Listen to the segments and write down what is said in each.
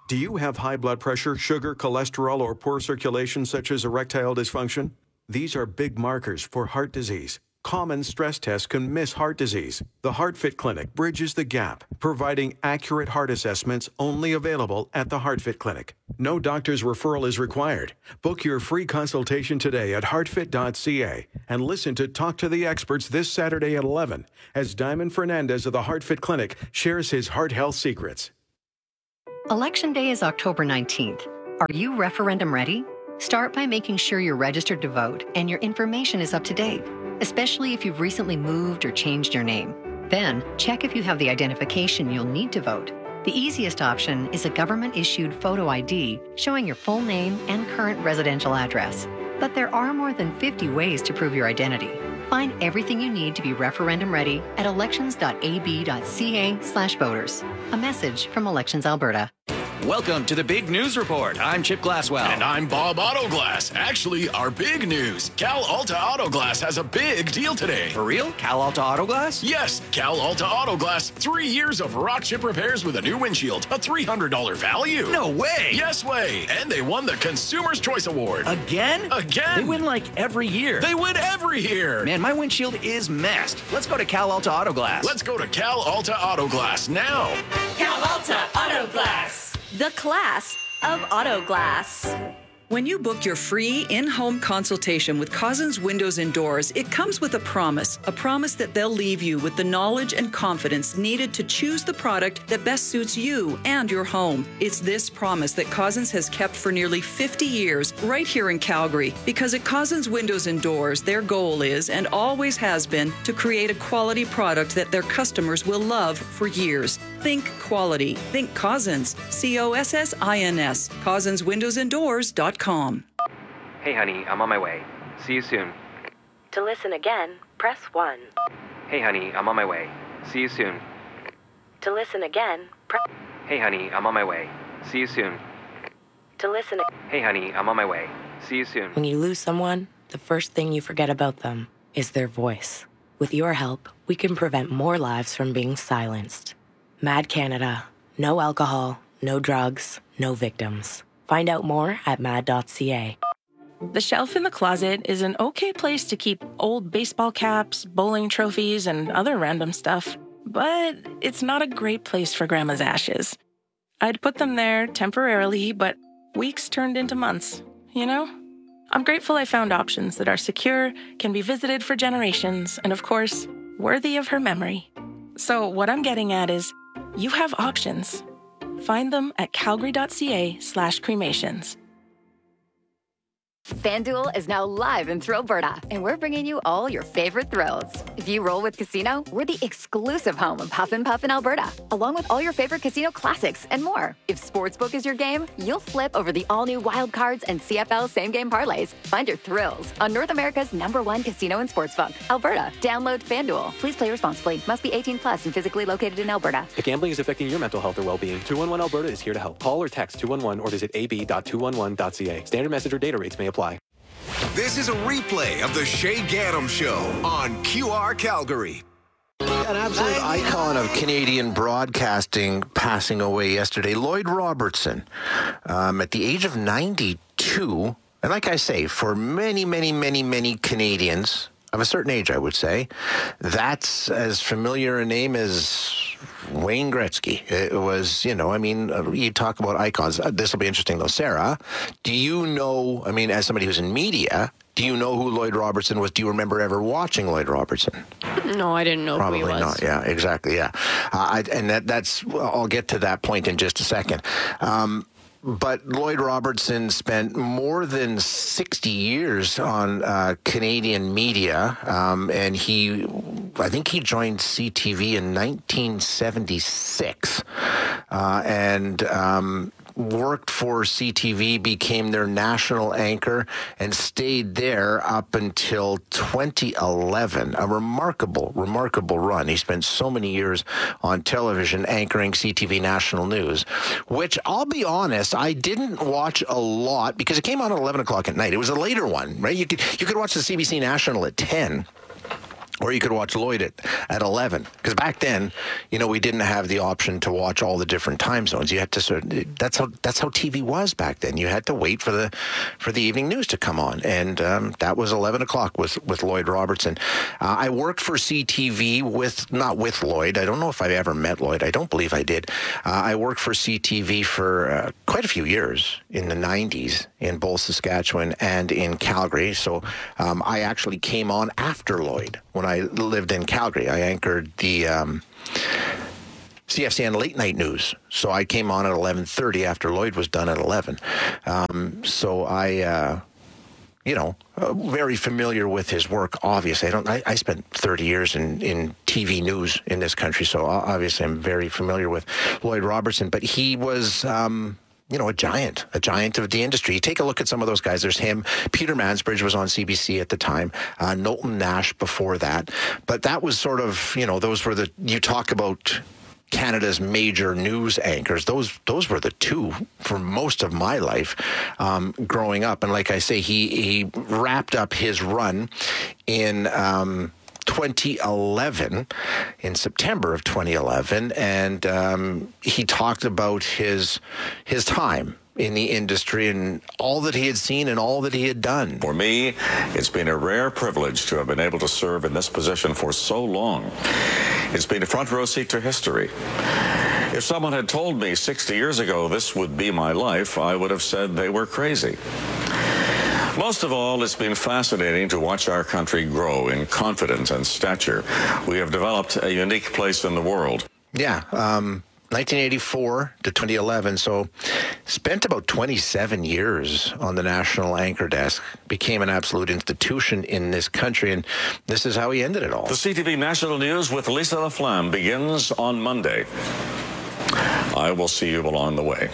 Do you have high blood pressure, sugar, cholesterol, or poor circulation such as erectile dysfunction? These are big markers for heart disease. Common stress tests can miss heart disease. The HeartFit Clinic bridges the gap, providing accurate heart assessments only available at the HeartFit Clinic. No doctor's referral is required. Book your free consultation today at heartfit.ca and listen to Talk to the Experts this Saturday at 11 as Diamond Fernandez of the HeartFit Clinic shares his heart health secrets. Election Day is October 19th. Are you referendum ready? Start by making sure you're registered to vote and your information is up to date, especially if you've recently moved or changed your name. Then, check if you have the identification you'll need to vote. The easiest option is a government-issued photo ID showing your full name and current residential address. But there are more than 50 ways to prove your identity. Find everything you need to be referendum ready at elections.ab.ca/voters. A message from Elections Alberta. Welcome to the Big News Report. I'm Chip Glasswell. And I'm Bob Autoglass. Actually, our big news. Cal Alta Autoglass has a big deal today. For real? Cal Alta Autoglass? Yes, Cal Alta Autoglass. 3 years of rock chip repairs with a new windshield. A $300 value. No way. Yes way. And they won the Consumer's Choice Award. Again? Again. They win like every year. They win every year. Man, my windshield is messed. Let's go to Cal Alta Autoglass. Let's go to Cal Alta Autoglass now. Cal Alta Autoglass. The class of auto glass. When you book your free in-home consultation with Cousins Windows and Doors, it comes with a promise that they'll leave you with the knowledge and confidence needed to choose the product that best suits you and your home. It's this promise that Cousins has kept for nearly 50 years right here in Calgary, because at Cousins Windows and Doors, their goal is and always has been to create a quality product that their customers will love for years. Think quality. Think Cousins. COSSINS. CousinsWindowsandDoors.com. Hey honey, I'm on my way. See you soon. To listen again, press 1. Hey honey, I'm on my way. See you soon. To listen again, press... Hey honey, I'm on my way. See you soon. To listen... Hey honey, I'm on my way. See you soon. When you lose someone, the first thing you forget about them is their voice. With your help, we can prevent more lives from being silenced. Mad Canada. No alcohol, no drugs, no victims. Find out more at mad.ca. The shelf in the closet is an okay place to keep old baseball caps, bowling trophies, and other random stuff. But it's not a great place for Grandma's ashes. I'd put them there temporarily, but weeks turned into months, you know? I'm grateful I found options that are secure, can be visited for generations, and of course, worthy of her memory. So what I'm getting at is, you have options. Find them at calgary.ca/cremations. FanDuel is now live in Thrillberta, and we're bringing you all your favorite thrills. If you roll with Casino, we're the exclusive home of Huff and Puff in Alberta, along with all your favorite casino classics and more. If Sportsbook is your game, you'll flip over the all-new Wild Cards and CFL same-game parlays. Find your thrills on North America's #1 casino and sportsbook, Alberta. Download FanDuel. Please play responsibly. Must be 18 plus and physically located in Alberta. If gambling is affecting your mental health or well-being, 211 Alberta is here to help. Call or text 211 or visit ab.211.ca. Standard message or data rates may apply. This is a replay of the Shay Gaddam Show on QR Calgary. An absolute icon of Canadian broadcasting passing away yesterday, Lloyd Robertson, at the age of 92. And like I say, for many Canadians of a certain age, I would say, that's as familiar a name as Wayne Gretzky. It was, you talk about icons. This will be interesting, though. Sarah, do you know, as somebody who's in media, do you know who Lloyd Robertson was? Do you remember ever watching Lloyd Robertson? No, I didn't know Probably who he was. Not. Yeah, exactly. Yeah. I'll get to that point in just a second. But Lloyd Robertson spent more than 60 years on Canadian media, and I think he joined CTV in 1976, and worked for CTV, became their national anchor, and stayed there up until 2011. A remarkable run. He spent so many years on television anchoring CTV National News, which I'll be honest, I didn't watch a lot because it came on at 11 o'clock at night. It was a later one, right? You could watch the CBC National at 10. Or you could watch Lloyd at 11. Because back then, we didn't have the option to watch all the different time zones. You had to that's how TV was back then. You had to wait for the evening news to come on. And that was 11 o'clock with Lloyd Robertson. I worked for CTV not with Lloyd. I don't know if I ever met Lloyd. I don't believe I did. I worked for CTV for quite a few years in the 90s in both Saskatchewan and in Calgary. So I actually came on after Lloyd. When I lived in Calgary, I anchored the CFCN late night news. So I came on at 11:30 after Lloyd was done at 11. So I, very familiar with his work. Obviously, I spent 30 years in TV news in this country, so obviously I'm very familiar with Lloyd Robertson. But he was. A giant of the industry. You take a look at some of those guys. There's him. Peter Mansbridge was on CBC at the time. Knowlton Nash before that. But that was sort of, those were you talk about Canada's major news anchors. Those were the two for most of my life growing up. And like I say, he wrapped up his run in 2011, in September of 2011, and he talked about his time in the industry and all that he had seen and all that he had done. For me, it's been a rare privilege to have been able to serve in this position for so long. It's been a front row seat to history. If someone had told me 60 years ago this would be my life, I would have said they were crazy. Most of all, it's been fascinating to watch our country grow in confidence and stature. We have developed a unique place in the world. Yeah, 1984 to 2011, so spent about 27 years on the national anchor desk, became an absolute institution in this country, and this is how he ended it all. The CTV National News with Lisa LaFlamme begins on Monday. I will see you along the way.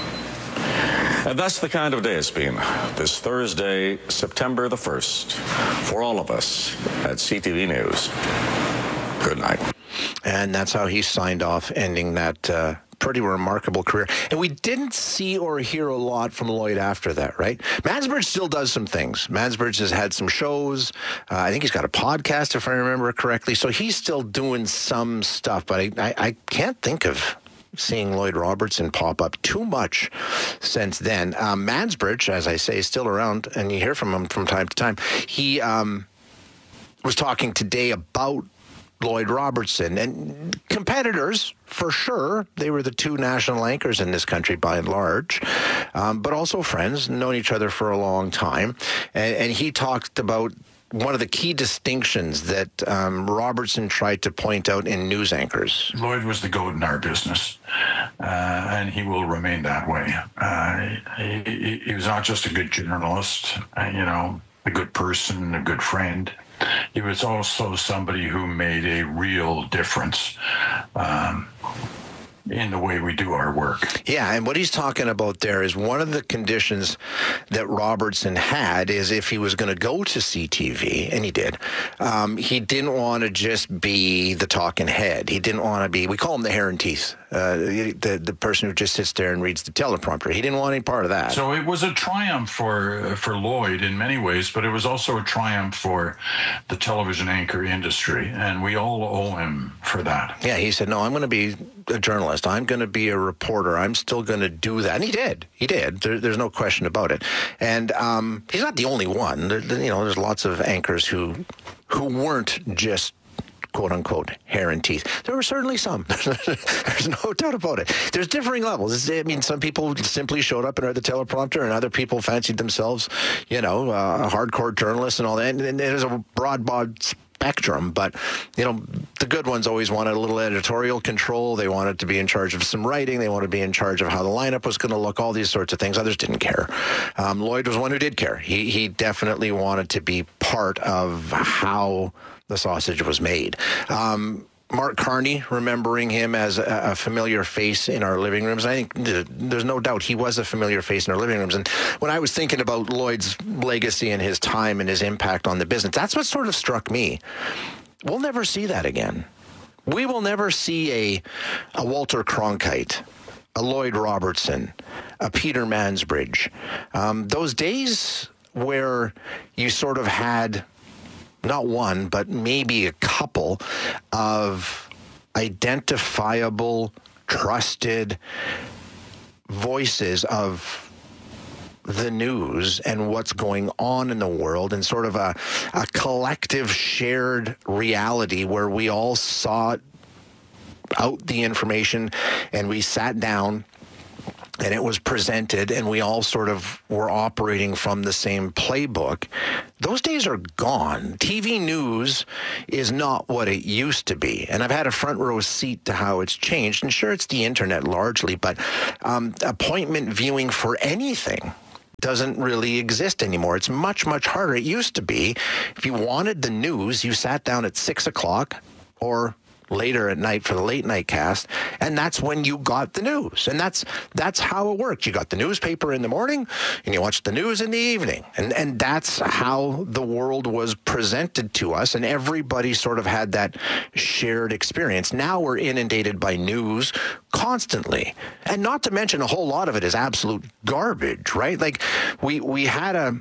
And that's the kind of day it's been this Thursday, September the 1st, for all of us at CTV News. Good night. And that's how he signed off, ending that pretty remarkable career. And we didn't see or hear a lot from Lloyd after that, right? Mansbridge still does some things. Mansbridge has had some shows. I think he's got a podcast, if I remember correctly. So he's still doing some stuff, but I can't think of seeing Lloyd Robertson pop up too much since then. Mansbridge, as I say, is still around, and you hear from him from time to time. He was talking today about Lloyd Robertson and competitors, for sure. They were the two national anchors in this country by and large, but also friends, known each other for a long time. And he talked about one of the key distinctions that Robertson tried to point out in news anchors. Lloyd was the goat in our business, and he will remain that way. He was not just a good journalist, a good person, a good friend. He was also somebody who made a real difference in the way we do our work. Yeah, and what he's talking about there is one of the conditions that Robertson had is if he was going to go to CTV, and he did, he didn't want to just be the talking head. He didn't want to be, we call him the hair and teeth, the person who just sits there and reads the teleprompter. He didn't want any part of that. So it was a triumph for Lloyd in many ways, but it was also a triumph for the television anchor industry, and we all owe him for that. Yeah, he said, no, I'm going to be a journalist. I'm going to be a reporter. I'm still going to do that. And he did. He did. There's no question about it. And he's not the only one. There's lots of anchors who weren't just quote unquote hair and teeth. There were certainly some. There's no doubt about it. There's differing levels. I mean, some people simply showed up and read the teleprompter, and other people fancied themselves, a hardcore journalist and all that. And there's a broad spectrum, but the good ones always wanted a little editorial control. They wanted to be in charge of some writing. They wanted to be in charge of how the lineup was going to look, all these sorts of things. Others didn't care. Lloyd was one who did care. He definitely wanted to be part of how the sausage was made. Mark Carney, remembering him as a familiar face in our living rooms. I think there's no doubt he was a familiar face in our living rooms. And when I was thinking about Lloyd's legacy and his time and his impact on the business, that's what sort of struck me. We'll never see that again. We will never see a Walter Cronkite, a Lloyd Robertson, a Peter Mansbridge. Those days where you sort of had not one, but maybe a couple of identifiable, trusted voices of the news and what's going on in the world, and sort of a collective shared reality where we all sought out the information and we sat down and it was presented and we all sort of were operating from the same playbook. Those days are gone. TV news is not what it used to be. And I've had a front row seat to how it's changed. And sure, it's the internet largely, but appointment viewing for anything doesn't really exist anymore. It's much, much harder. It used to be, if you wanted the news, you sat down at 6 o'clock or later at night for the late night cast, and that's when you got the news. And that's how it worked. You got the newspaper in the morning and you watched the news in the evening. And that's how the world was presented to us, and everybody sort of had that shared experience. Now we're inundated by news constantly. And not to mention a whole lot of it is absolute garbage, right? Like we had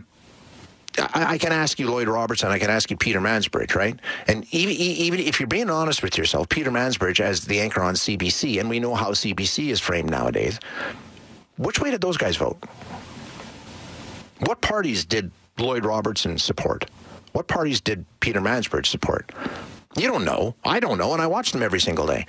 I can ask you Lloyd Robertson, I can ask you Peter Mansbridge, right? And even if you're being honest with yourself, Peter Mansbridge as the anchor on CBC, and we know how CBC is framed nowadays, which way did those guys vote? What parties did Lloyd Robertson support? What parties did Peter Mansbridge support? You don't know. I don't know, and I watch them every single day.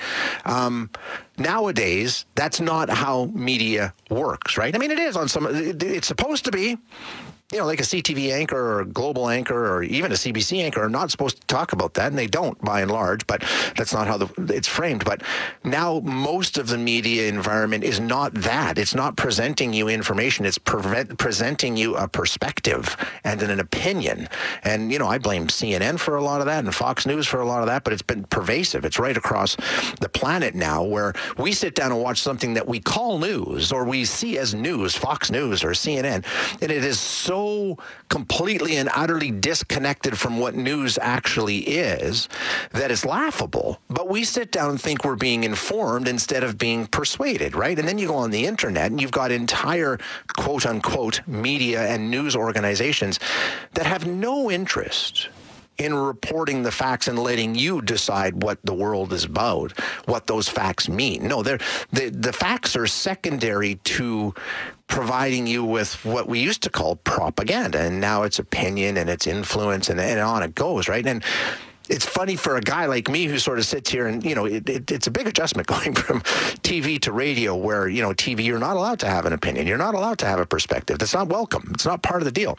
Nowadays, that's not how media works, right? I mean, it is on some. It's supposed to be. You know, like a CTV anchor or a global anchor or even a CBC anchor are not supposed to talk about that, and they don't by and large, but that's not how it's framed. But now most of the media environment is not that. It's not presenting you information. It's presenting you a perspective and an opinion. And, you know, I blame CNN for a lot of that and Fox News for a lot of that, but it's been pervasive. It's right across the planet now, where we sit down and watch something that we call news or we see as news, Fox News or CNN, and it is so completely and utterly disconnected from what news actually is that it's laughable. But we sit down and think we're being informed instead of being persuaded, right? And then you go on the internet and you've got entire quote unquote media and news organizations that have no interest in reporting the facts and letting you decide what the world is about, what those facts mean. No, the facts are secondary to providing you with what we used to call propaganda, and now it's opinion and it's influence, and on it goes, right? And it's funny for a guy like me who sort of sits here and, you know, it's a big adjustment going from TV to radio, where, you know, TV, you're not allowed to have an opinion. You're not allowed to have a perspective. That's not welcome. It's not part of the deal.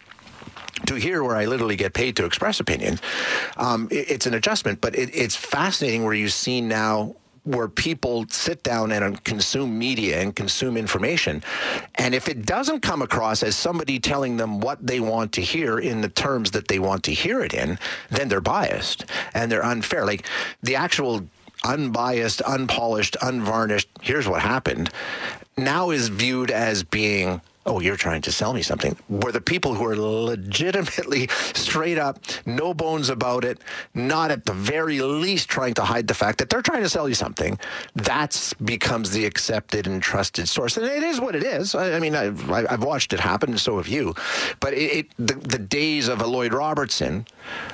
To here, where I literally get paid to express opinions, it's an adjustment. But it's fascinating where you see now where people sit down and consume media and consume information. And if it doesn't come across as somebody telling them what they want to hear in the terms that they want to hear it in, then they're biased and they're unfair. Like the actual unbiased, unpolished, unvarnished, here's what happened, now is viewed as being, oh, you're trying to sell me something. Where the people who are legitimately straight up, no bones about it, not at the very least trying to hide the fact that they're trying to sell you something, that becomes the accepted and trusted source. And it is what it is. I mean, I've watched it happen, and so have you. But the days of a Lloyd Robertson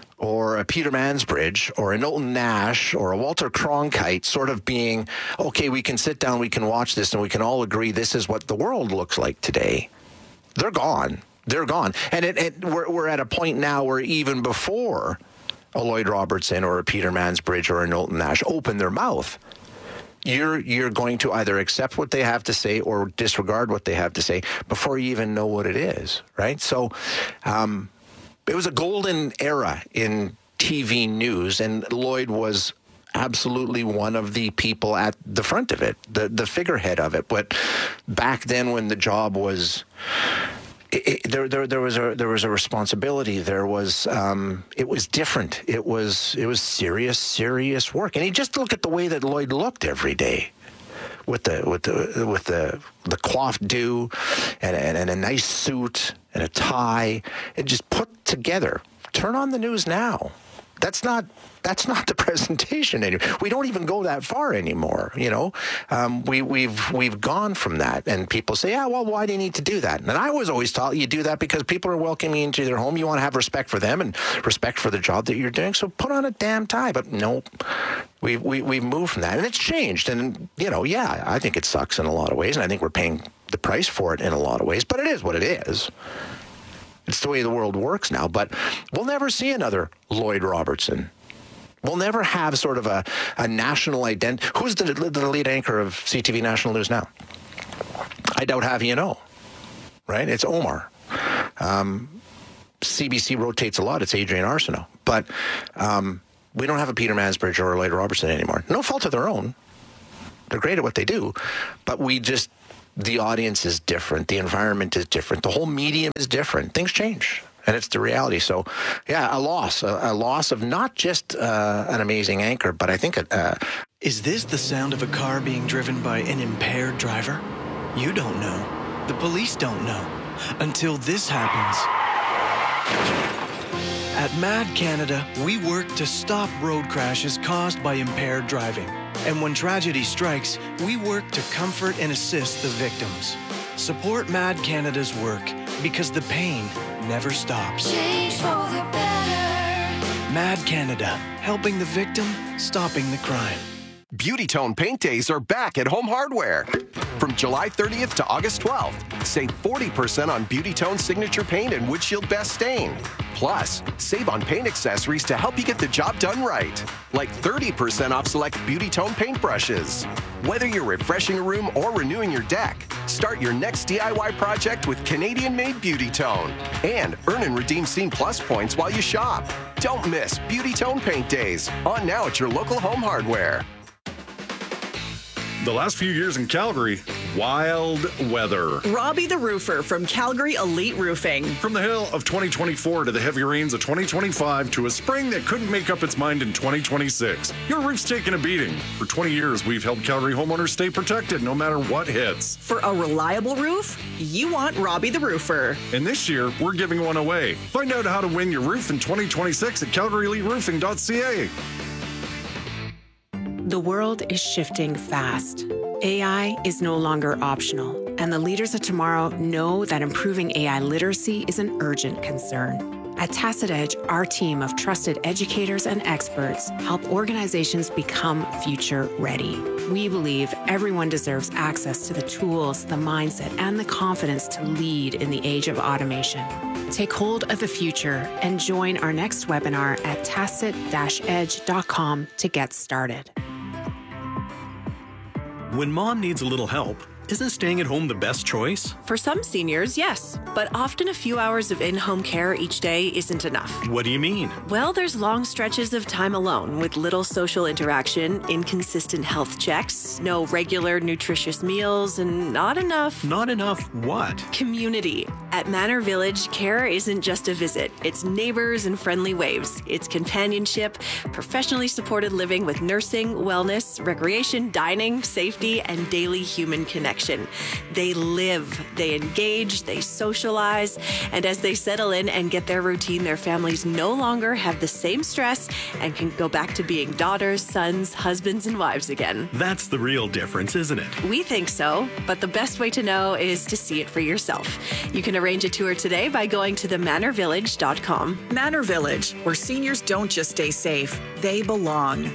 or a Peter Mansbridge or a Knowlton Nash or a Walter Cronkite sort of being, okay, we can sit down, we can watch this, and we can all agree this is what the world looks like today. They're gone. They're gone. And we're at a point now where even before a Lloyd Robertson or a Peter Mansbridge or a Knowlton Nash open their mouth, you're going to either accept what they have to say or disregard what they have to say before you even know what it is, right? So, it was a golden era in TV news, and Lloyd was absolutely one of the people at the front of it, the figurehead of it. But back then, when the job was, there was a responsibility. There was it was different. It was serious work. And you just look at the way that Lloyd looked every day, with the coiffed do and a nice suit and a tie, and just put together. Turn on the news now. That's not the presentation anymore. We don't even go that far anymore. We've gone from that, and people say, "Yeah, well, why do you need to do that?" And I was always taught you do that because people are welcoming you into their home. You want to have respect for them and respect for the job that you're doing. So put on a damn tie. But no, we've moved from that, and it's changed. And I think it sucks in a lot of ways, and I think we're paying the price for it in a lot of ways. But it is what it is. It's the way the world works now. But we'll never see another Lloyd Robertson. We'll never have sort of a national identity. Who's the lead anchor of CTV National News now? I doubt half you know, right? It's Omar. CBC rotates a lot. It's Adrian Arsenault. But we don't have a Peter Mansbridge or a Lloyd Robertson anymore. No fault of their own. They're great at what they do. But the audience is different. The environment is different. The whole medium is different. Things change. And it's the reality. So, yeah, a loss of not just an amazing anchor, but I think Is this the sound of a car being driven by an impaired driver? You don't know. The police don't know. Until this happens. At MAD Canada, we work to stop road crashes caused by impaired driving. And when tragedy strikes, we work to comfort and assist the victims. Support MAD Canada's work because the pain never stops. Change for the better. MAD Canada, helping the victim, stopping the crime. Beauty Tone Paint Days are back at Home Hardware. From July 30th to August 12th, save 40% on Beauty Tone Signature Paint and Windshield Best Stain. Plus, save on paint accessories to help you get the job done right. Like 30% off select Beauty Tone paint brushes. Whether you're refreshing a room or renewing your deck, start your next DIY project with Canadian-made Beauty Tone. And earn and redeem Scene Plus points while you shop. Don't miss Beauty Tone Paint Days. On now at your local Home Hardware. The last few years in Calgary, wild weather. Robbie the Roofer from Calgary Elite Roofing. From the hail of 2024 to the heavy rains of 2025 to a spring that couldn't make up its mind in 2026. Your roof's taken a beating. For 20 years, we've helped Calgary homeowners stay protected no matter what hits. For a reliable roof, you want Robbie the Roofer. And this year, we're giving one away. Find out how to win your roof in 2026 at calgaryeliteroofing.ca. The world is shifting fast. AI is no longer optional, and the leaders of tomorrow know that improving AI literacy is an urgent concern. At Tacit Edge, our team of trusted educators and experts help organizations become future ready. We believe everyone deserves access to the tools, the mindset, and the confidence to lead in the age of automation. Take hold of the future and join our next webinar at tacit-edge.com to get started. When mom needs a little help, isn't staying at home the best choice? For some seniors, yes, but often a few hours of in-home care each day isn't enough. What do you mean? Well, there's long stretches of time alone with little social interaction, inconsistent health checks, no regular nutritious meals, and not enough... Not enough what? Community. At Manor Village, care isn't just a visit. It's neighbors and friendly waves. It's companionship, professionally supported living with nursing, wellness, recreation, dining, safety, and daily human connection. They live, they engage, they socialize, and as they settle in and get their routine, their families no longer have the same stress and can go back to being daughters, sons, husbands, and wives again. That's the real difference, isn't it? We think so, but the best way to know is to see it for yourself. You can arrange a tour today by going to themanorvillage.com. Manor Village, where seniors don't just stay safe, they belong.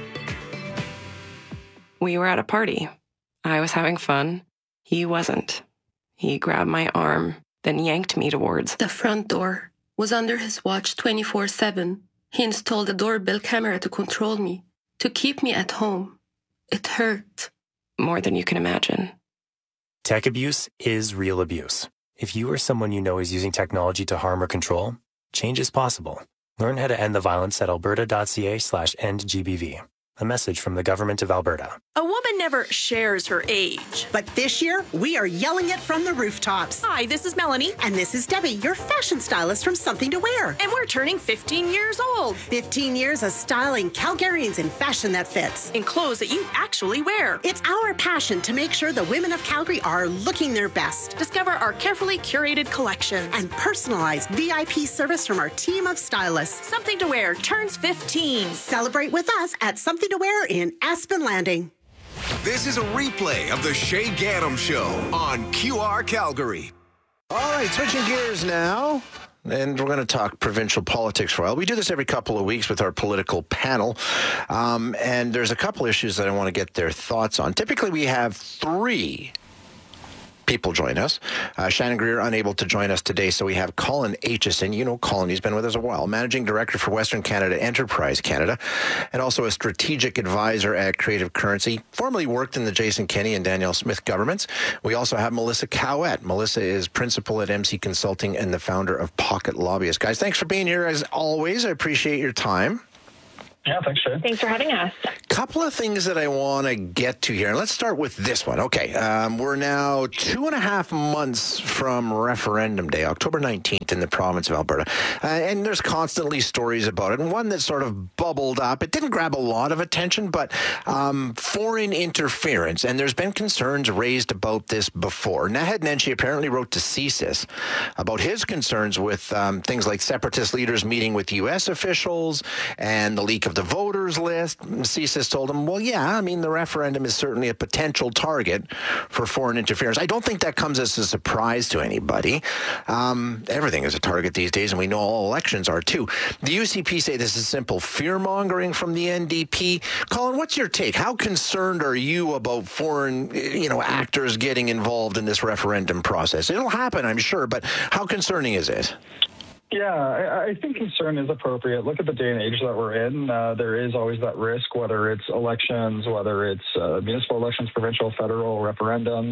We were at a party. I was having fun. He wasn't. He grabbed my arm, then yanked me towards the front door. Was under his watch 24/7. He installed a doorbell camera to control me, to keep me at home. It hurt. More than you can imagine. Tech abuse is real abuse. If you or someone you know is using technology to harm or control, change is possible. Learn how to end the violence at alberta.ca/endgbv. A message from the Government of Alberta. A woman never shares her age. But this year, we are yelling it from the rooftops. Hi, this is Melanie. And this is Debbie, your fashion stylist from Something to Wear. And we're turning 15 years old. 15 years of styling Calgarians in fashion that fits. In clothes that you actually wear. It's our passion to make sure the women of Calgary are looking their best. Discover our carefully curated collections. And personalized VIP service from our team of stylists. Something to Wear turns 15. Celebrate with us at Something to Wear in Aspen Landing. This is a replay of the Shay Gaddam Show on QR Calgary. All right, switching gears now. And we're going to talk provincial politics for a while. We do this every couple of weeks with our political panel. And there's a couple issues that I want to get their thoughts on. Typically, we have three people join us. Shannon Greer unable to join us today, so we have Colin Aitchison. You know Colin, he's been with us a while. Managing Director for Western Canada Enterprise Canada, and also a strategic advisor at Creative Currency. Formerly worked in the Jason Kenney and Danielle Smith governments. We also have Melissa Cowett. Melissa is principal at MC Consulting and the founder of Pocket Lobbyist. Guys, thanks for being here as always. I appreciate your time. Yeah, thanks, Shay. Thanks for having us. Couple of things that I want to get to here. And let's start with this one. Okay, we're now 2.5 months from referendum day, October 19th in the province of Alberta. And there's constantly stories about it. And one that sort of bubbled up, it didn't grab a lot of attention, but foreign interference. And there's been concerns raised about this before. Naheed Nenshi apparently wrote to CSIS about his concerns with things like separatist leaders meeting with U.S. officials and the leak of the voters list. CSIS told him, well, yeah, I mean, the referendum is certainly a potential target for foreign interference. I don't think that comes as a surprise to anybody. Everything is a target these days, and we know all elections are too. The UCP say this is simple fear-mongering from the NDP. Colin, what's your take? How concerned are you about foreign, actors getting involved in this referendum process? It'll happen, I'm sure, but how concerning is it? Yeah, I think concern is appropriate. Look at the day and age that we're in. There is always that risk, whether it's elections, whether it's municipal elections, provincial, federal, referendums.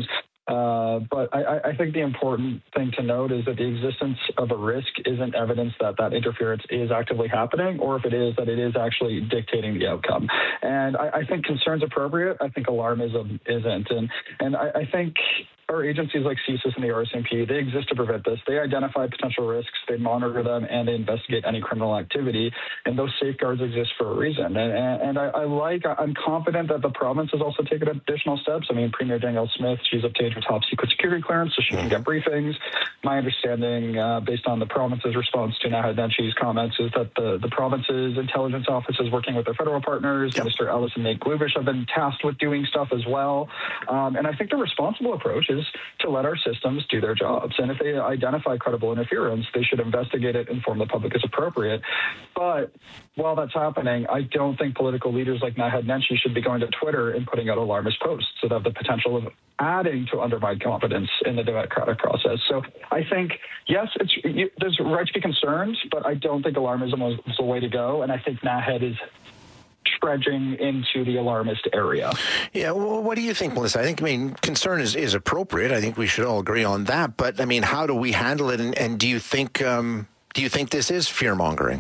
But I think the important thing to note is that the existence of a risk isn't evidence that that interference is actively happening, or if it is, that it is actually dictating the outcome. And I think concern's appropriate. I think alarmism isn't. And I think our agencies like CSIS and the RCMP, they exist to prevent this. They identify potential risks, they monitor them, and they investigate any criminal activity. And those safeguards exist for a reason. And I'm confident that the province has also taken additional steps. I mean, Premier Danielle Smith, she's obtained her top secret security clearance so she can get briefings. My understanding, based on the province's response to Naheed Nenshi's comments, is that the province's intelligence office is working with their federal partners. Yep. Mr. Ellis and Nate Glubish have been tasked with doing stuff as well. And I think the responsible approach is to let our systems do their jobs. And if they identify credible interference, they should investigate it, inform the public as appropriate. But while that's happening, I don't think political leaders like Naheed Nenshi should be going to Twitter and putting out alarmist posts that have the potential of adding to undermined confidence in the democratic process. So I think, yes, there's a right to be concerned, but I don't think alarmism is the way to go. And I think Naheed is trudging into the alarmist area. Yeah, well, what do you think, Melissa? I think, concern is appropriate. I think we should all agree on that. But, how do we handle it? And do you think this is fear-mongering?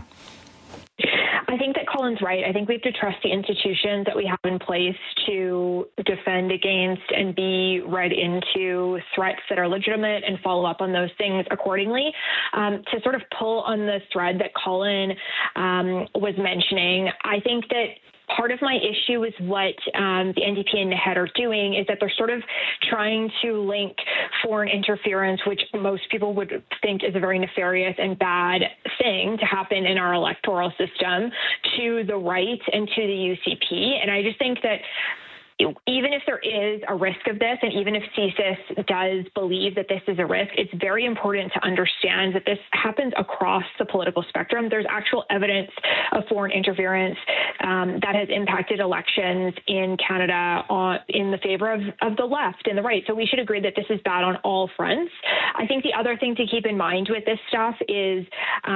I think that Colin's right. I think we have to trust the institutions that we have in place to defend against and be read into threats that are legitimate and follow up on those things accordingly. To sort of pull on the thread that Colin was mentioning, I think that part of my issue with what the NDP and Naheed are doing is that they're sort of trying to link foreign interference, which most people would think is a very nefarious and bad thing to happen in our electoral system, to the right and to the UCP. And I just think that even if there is a risk of this, and even if CSIS does believe that this is a risk, it's very important to understand that this happens across the political spectrum. There's actual evidence of foreign interference that has impacted elections in Canada in the favor of the left and the right. So we should agree that this is bad on all fronts. I think the other thing to keep in mind with this stuff is,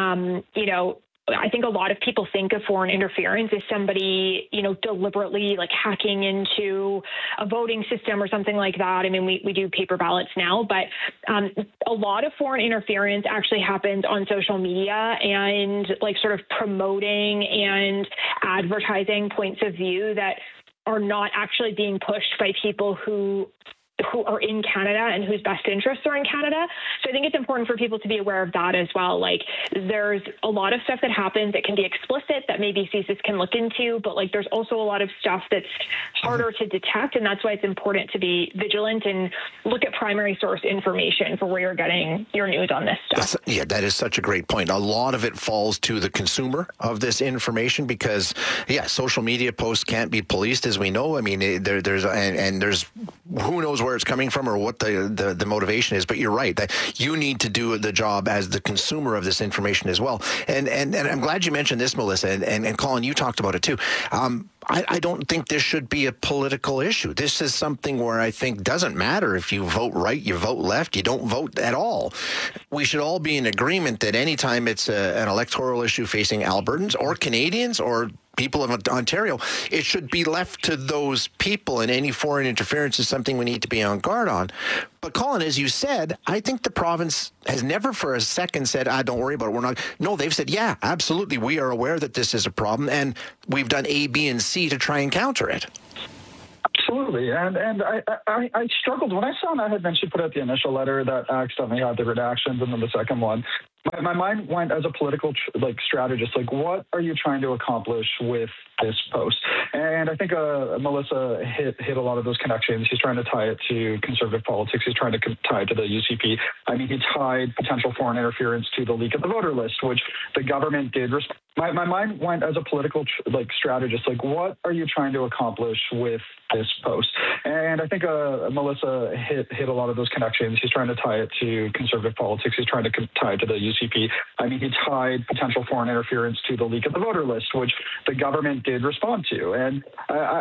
I think a lot of people think of foreign interference as somebody, deliberately hacking into a voting system or something like that. I mean, we do paper ballots now, but a lot of foreign interference actually happens on social media and sort of promoting and advertising points of view that are not actually being pushed by people who are in Canada and whose best interests are in Canada. So I think it's important for people to be aware of that as well. Like, there's a lot of stuff that happens that can be explicit that maybe CSIS can look into, but like there's also a lot of stuff that's harder to detect, and that's why it's important to be vigilant and look at primary source information for where you're getting your news on this stuff. Yeah, that is such a great point. A lot of it falls to the consumer of this information because, yeah, social media posts can't be policed, as we know. I mean, there's who knows where it's coming from or what the motivation is, but you're right that you need to do the job as the consumer of this information as well. And I'm glad you mentioned this, Melissa, and Colin, you talked about it too. I don't think this should be a political issue. This is something where I think doesn't matter if you vote right, you vote left, you don't vote at all. We should all be in agreement that anytime it's an electoral issue facing Albertans or Canadians or people of Ontario, it should be left to those people, and any foreign interference is something we need to be on guard on. But Colin, as you said, I think the province has never for a second said, don't worry about it, we're not. No, they've said, yeah, absolutely, we are aware that this is a problem, and we've done A, B, and C to try and counter it. Absolutely, and I struggled when I saw Naheed Nenshi put out the initial letter that accidentally had the redactions, and then the second one. My mind went as a political strategist, like, what are you trying to accomplish with this post? And I think Melissa hit a lot of those connections. He's trying to tie it to conservative politics. He's trying to tie it to the UCP. I mean, he tied potential foreign interference to the leak of the voter list, which the government did. My mind went as a political strategist, like, what are you trying to accomplish with this post? And I think Melissa hit a lot of those connections. He's trying to tie it to conservative politics. He's trying to tie it to the UCP. I mean, he tied potential foreign interference to the leak of the voter list, which the government did respond to. And